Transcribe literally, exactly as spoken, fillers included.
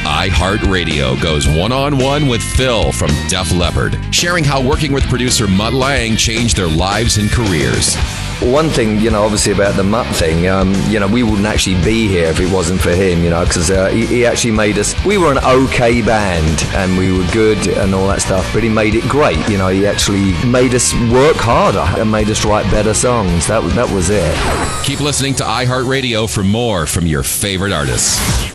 iHeartRadio goes one-on-one with Phil from Def Leppard, sharing how working with producer Mutt Lange changed their lives and careers. One thing, you know, obviously about the Mutt thing, um, you know, we wouldn't actually be here if it wasn't for him, you know, because uh, he, he actually made us, we were an okay band and we were good and all that stuff, but he made it great, you know, he actually made us work harder and made us write better songs. That, that was it. Keep listening to iHeartRadio for more from your favorite artists.